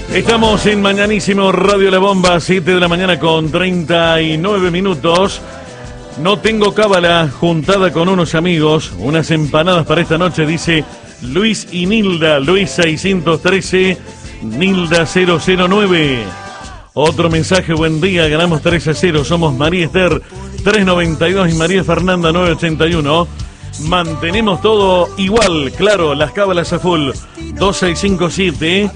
Estamos en Mañanísimo Radio La Bomba, 7 de la mañana con 39 minutos. No tengo cábala, juntada con unos amigos, unas empanadas para esta noche, dice Luis y Nilda, Luis 613, Nilda 009. Otro mensaje, buen día, ganamos 3-0, somos María Esther 392 y María Fernanda 981. Mantenemos todo igual, claro, las cábalas a full. 2657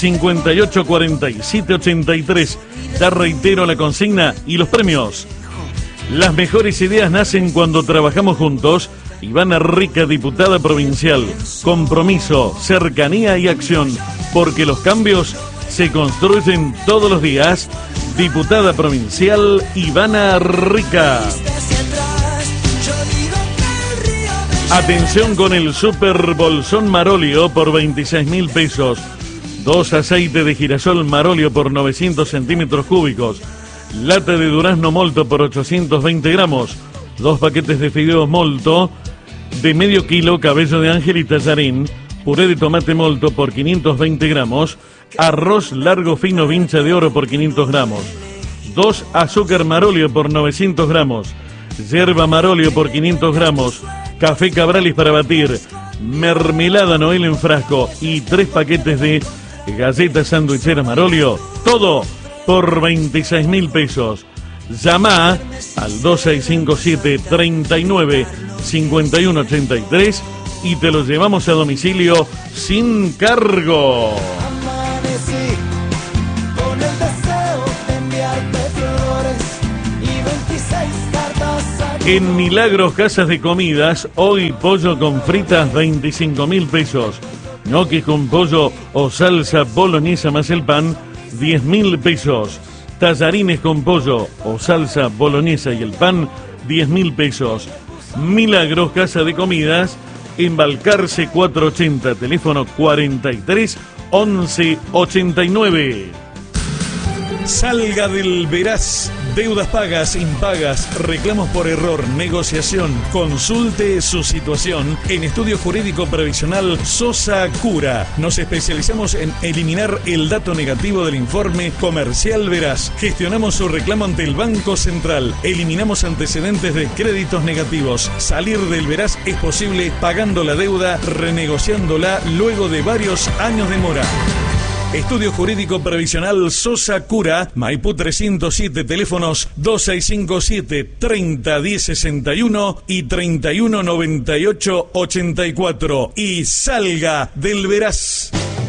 584783. Te reitero la consigna y los premios. Las mejores ideas nacen cuando trabajamos juntos. Ivana Rica, diputada provincial. Compromiso, cercanía y acción, porque los cambios se construyen todos los días. Diputada provincial Ivana Rica. Atención con el Super Bolsón Marolio por 26.000 pesos. 2 aceites de girasol Marolio por 900 centímetros cúbicos. Lata de durazno Molto por 820 gramos. 2 paquetes de fideos Molto de medio kilo, cabello de ángel y tallarín. Puré de tomate Molto por 520 gramos. Arroz largo fino vincha de oro por 500 gramos. 2 azúcar Marolio por 900 gramos. Yerba Marolio por 500 gramos. Café Cabralis para batir. Mermelada Noel en frasco. Y 3 paquetes de galletas sandwicheras Marolio. Todo por 26.000 pesos. Llama al 2657 39 51 83 y te los llevamos a domicilio sin cargo. En Milagros Casas de Comidas, hoy pollo con fritas 25.000 pesos. Ñoquis con pollo o salsa boloñesa más el pan, 10.000 pesos. Tallarines con pollo o salsa boloñesa y el pan, 10.000 pesos. Milagros Casa de Comidas, en Balcarce 480, teléfono 43 11 89. Salga del Veraz. Deudas pagas, impagas, reclamos por error, negociación. Consulte su situación en Estudio Jurídico Previsional Sosa Cura. Nos especializamos en eliminar el dato negativo del informe comercial Veraz. Gestionamos su reclamo ante el Banco Central. Eliminamos antecedentes de créditos negativos. Salir del Veraz es posible pagando la deuda, renegociándola luego de varios años de mora. Estudio Jurídico Previsional Sosa Cura, Maipú 307, teléfonos 2657 30 10 61 y 31 98 84. Y salga del Veraz.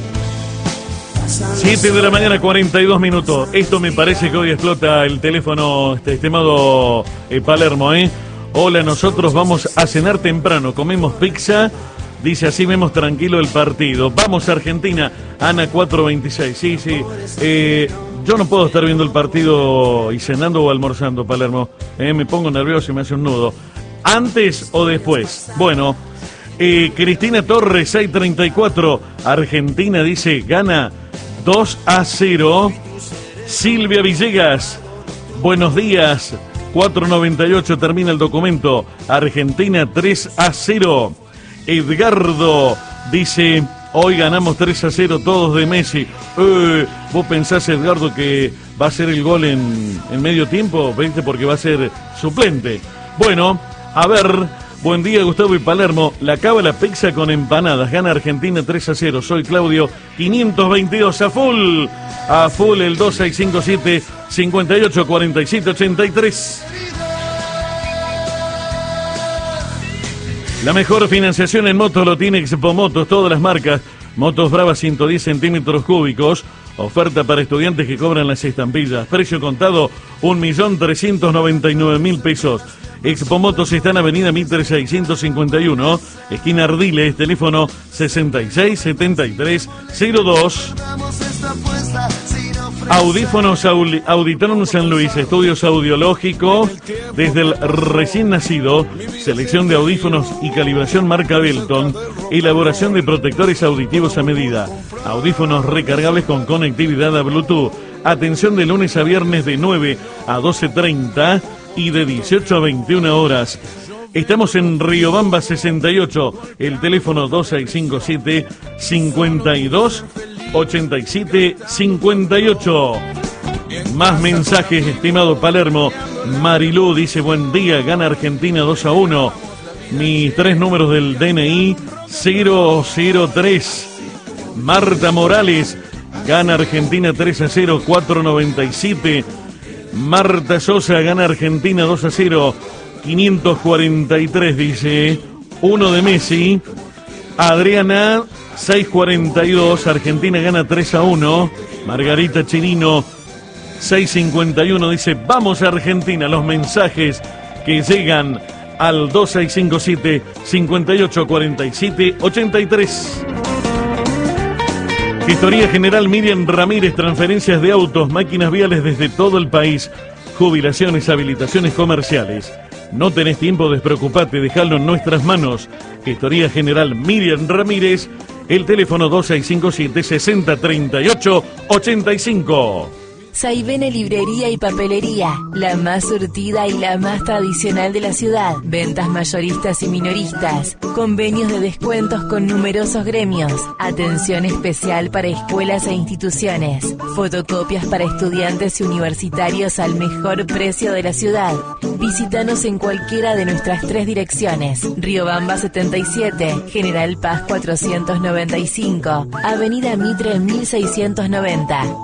7 de la mañana, 42 minutos. Esto me parece que hoy explota el teléfono, estimado Palermo, ¿eh? Hola, nosotros vamos a cenar temprano, comemos pizza. Dice, así vemos tranquilo el partido. Vamos, Argentina. Ana 426. Sí. Yo no puedo estar viendo el partido y cenando o almorzando, Palermo. Me pongo nervioso y me hace un nudo. ¿Antes o después? Bueno, Cristina Torres, 634. Argentina, dice, gana 2-0. Silvia Villegas, buenos días. 498 termina el documento. Argentina 3-0. Edgardo dice, hoy ganamos 3-0 todos de Messi. ¿Vos pensás, Edgardo, que va a ser el gol en medio tiempo? ¿Viste? Porque va a ser suplente. Bueno, a ver, buen día, Gustavo y Palermo. La cábala pizza con empanadas. Gana Argentina 3-0. Soy Claudio 522 a full el 2657 58 47 83. La mejor financiación en motos lo tiene Expomotos, todas las marcas. Motos Bravas 110 centímetros cúbicos. Oferta para estudiantes que cobran las estampillas. Precio contado 1.399.000 pesos. Expomotos está en Avenida Mitre 651, esquina Ardiles, teléfono 667302. Audífonos Auditron San Luis, estudios audiológicos desde el recién nacido, selección de audífonos y calibración marca Belton, elaboración de protectores auditivos a medida, audífonos recargables con conectividad a Bluetooth, atención de lunes a viernes de 9 a 12:30 y de 18 a 21 horas. Estamos en Riobamba 68, el teléfono 2657 52 87 58. Más mensajes, estimado Palermo. Marilú dice: buen día, gana Argentina 2-1. Mis 3 números del DNI 003. Marta Morales: gana Argentina 3-0, 497. Marta Sosa: gana Argentina 2-0, 543, dice. 1 de Messi. Adriana 642, Argentina gana 3-1. Margarita Chirino 651, dice: vamos a Argentina. Los mensajes que llegan al 2657 5847 83. Gestoría General Miriam Ramírez, transferencias de autos, máquinas viales desde todo el país, jubilaciones, habilitaciones comerciales. No tenés tiempo, despreocupate, dejalo en nuestras manos. Gestoría General Miriam Ramírez, el teléfono 2657 6038 85. Saibene Librería y Papelería, la más surtida y la más tradicional de la ciudad. Ventas mayoristas y minoristas, convenios de descuentos con numerosos gremios, atención especial para escuelas e instituciones, fotocopias para estudiantes y universitarios al mejor precio de la ciudad. Visítanos en cualquiera de nuestras 3 direcciones: Riobamba 77, General Paz 495, Avenida Mitre 1690.